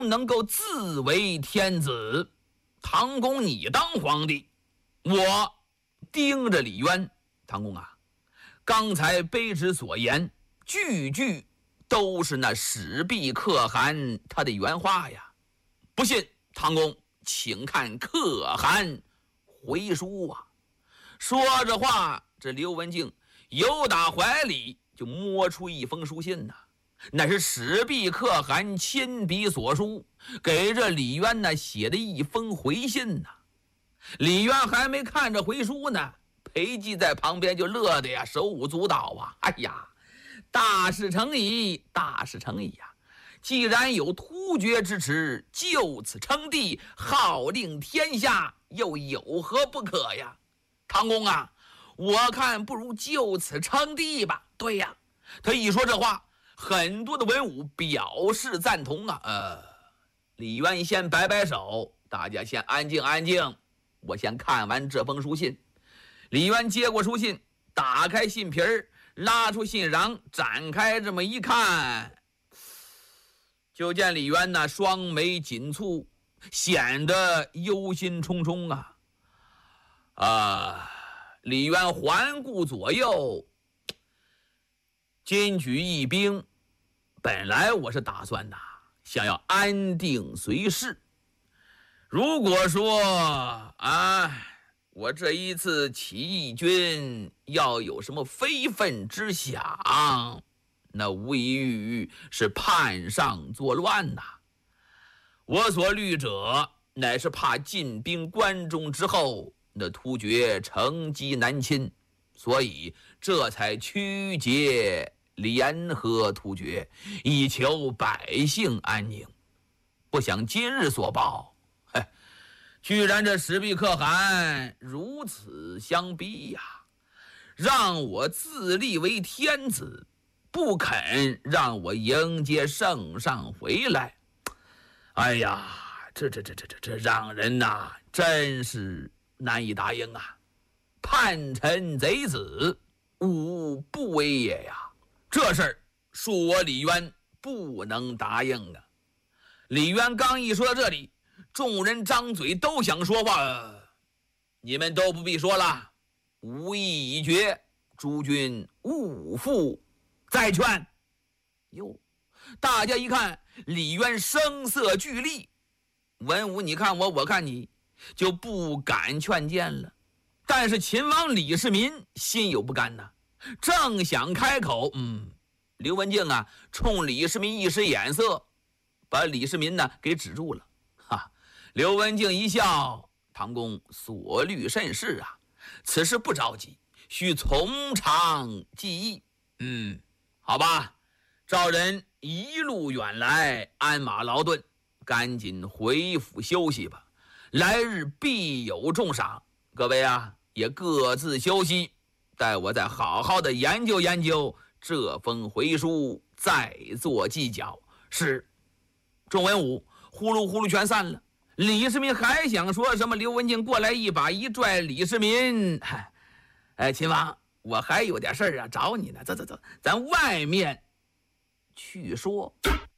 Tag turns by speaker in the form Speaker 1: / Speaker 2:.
Speaker 1: 能够自为天子。唐公你当皇帝，我盯着李渊。唐公啊，刚才卑职所言句句都是那史弼可汗他的原话呀。不信唐公请看可汗回书啊。说着话，这刘文静由打怀里就摸出一封书信呐，那是史弼可汗亲笔所书，给这李渊呢写的一封回信呐。李渊还没看着回书呢，裴寂在旁边就乐得呀手舞足蹈啊！哎呀，大事成矣，大事成矣呀！既然有突厥之耻，就此称帝，号令天下，又有何不可呀？唐公啊，我看不如就此称帝吧。对呀，他一说这话，很多的文武表示赞同啊。李渊先摆摆手，大家先安静安静，我先看完这封书信。李渊接过书信，打开信皮儿，拉出信瓤，展开这么一看，就见李渊那双眉紧蹙，显得忧心忡忡啊。李渊环顾左右，今举一兵，本来我是打算想要安定随事。如果说我这一次起义军要有什么非分之想，那无异于是叛上作乱呐。我所虑者，乃是怕进兵关中之后，那突厥乘机南侵，所以这才曲解联合突厥，以求百姓安宁。不想今日所报，居然这史弼可汗如此相逼呀，让我自立为天子，不肯让我迎接圣上回来。哎呀，这让人真是难以答应啊！叛臣贼子，吾不为也呀！这事儿恕我李渊不能答应啊！李渊刚一说到这里，众人张嘴都想说话，你们都不必说了，吾意已决，诸君勿复再劝。哟，大家一看李渊声色俱厉，文武你看我，我看你，就不敢劝谏了。但是秦王李世民心有不甘呐，正想开口，刘文静冲李世民一使眼色，把李世民给止住了。刘文静一笑，唐公所虑甚是啊，此事不着急，需从长计议。好吧，召人一路远来，鞍马劳顿，赶紧回府休息吧，来日必有重赏。各位也各自休息，待我再好好的研究研究这封回书，再做计较。是。众文武呼噜呼噜全散了。李世民还想说什么，刘文静过来一把一拽李世民，秦王，我还有点事儿找你呢，走，咱外面去说。